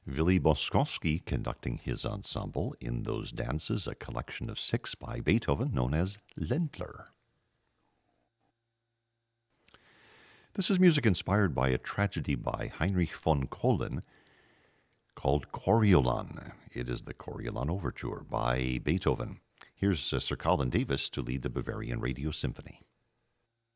Willy Boskowski conducting his ensemble in those dances, a collection of 6 by Beethoven known as Ländler. This is music inspired by a tragedy by Heinrich von Kolin called Coriolan. It is the Coriolan Overture by Beethoven. Here's Sir Colin Davis to lead the Bavarian Radio Symphony.